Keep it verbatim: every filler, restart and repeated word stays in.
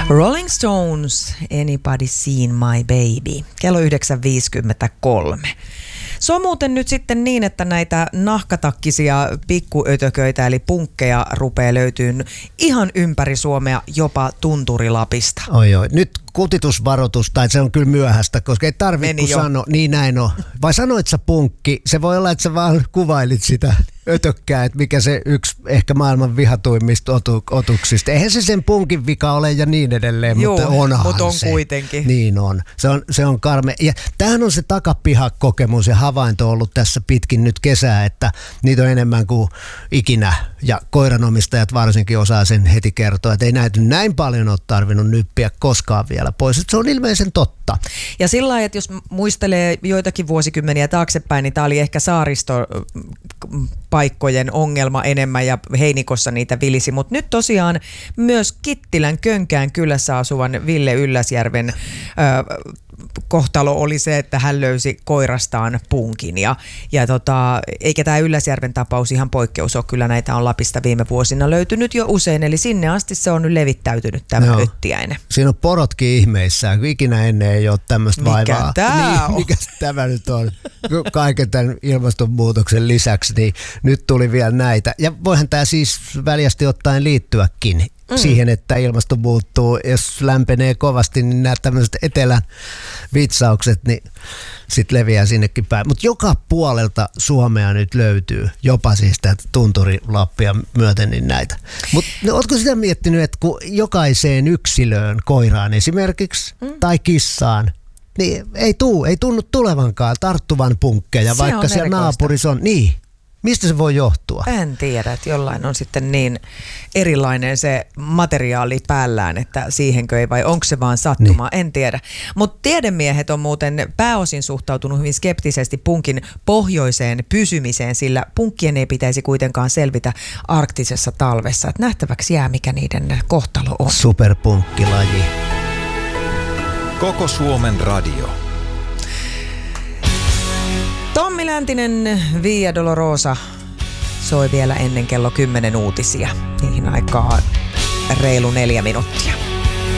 Rolling Stones, Anybody Seen My Baby, kello yhdeksän viisikymmentäkolme. Se on muuten nyt sitten niin, että näitä nahkatakkisia pikkuötököitä eli punkkeja rupeaa löytyyn ihan ympäri Suomea, jopa Tunturilapista. Oi oi, nyt kutitusvaroitus, tai se on kyllä myöhäistä, koska ei tarvitse sanoa, niin näin on. Vai sanoit sä punkki, se voi olla, että sä vaan kuvailit sitä ötökkää, että mikä se yksi ehkä maailman vihatuimmista otu, otuksista. Eihän se sen punkin vika ole ja niin edelleen, Joo, mutta onhan mutta on se. kuitenkin. Niin on. Se on, se on karme. Ja tämähän on se takapihakokemus ja havainto ollut tässä pitkin nyt kesää, että niitä on enemmän kuin ikinä. Ja koiranomistajat varsinkin osaa sen heti kertoa, että ei näitä näin paljon ole tarvinnut nyppiä koskaan vielä pois. Että se on ilmeisen totta. Ja sillä lailla, että jos muistelee joitakin vuosikymmeniä taaksepäin, niin tämä oli ehkä saaristopaikkojen ongelma enemmän ja Heinikossa niitä vilisi. Mutta nyt tosiaan myös Kittilän Könkään kylässä asuvan Ville Ylläsjärven ö, kohtalo oli se, että hän löysi koirastaan punkin. Ja, ja tota, eikä tämä Ylläsjärven tapaus ihan poikkeus ole, kyllä näitä on Lapista viime vuosina löytynyt jo usein, eli sinne asti se on nyt levittäytynyt tämä no. öttiäinen. Siinä on porotkin ihmeissään, kun ikinä ennen ei ole tämmöistä vaivaa. Mikä tämä niin, on? Mikä tämä nyt on? Kaiken tämän ilmastonmuutoksen lisäksi, niin nyt tuli vielä näitä. Ja voihan tämä siis väljästi ottaen liittyäkin mm. siihen, että ilmasto muuttuu. Jos lämpenee kovasti, niin nämä tämmöiset etelän vitsaukset, niin sitten leviää sinnekin päin. Mutta joka puolelta Suomea nyt löytyy, jopa siis tätä Tunturi-Lappia myöten, niin näitä. Mutta no, ootko sitä miettinyt, että kun jokaiseen yksilöön, koiraan esimerkiksi, mm. tai kissaan, niin ei tuu, ei tunnu tulevankaan tarttuvan punkkeja, se vaikka siellä naapurissa on. Niin. Mistä se voi johtua? En tiedä, että jollain on sitten niin erilainen se materiaali päällään, että siihenkö ei vai onko se vaan sattumaa, niin. En tiedä. Mutta tiedemiehet on muuten pääosin suhtautunut hyvin skeptisesti punkin pohjoiseen pysymiseen, sillä punkkien ei pitäisi kuitenkaan selvitä arktisessa talvessa. Et nähtäväksi jää, mikä niiden kohtalo on. Superpunkkilaji. Koko Suomen radio. Tommi Läntinen, Via Dolorosa soi vielä ennen kello kymmenen uutisia. Niihin aikaan reilu neljä minuuttia.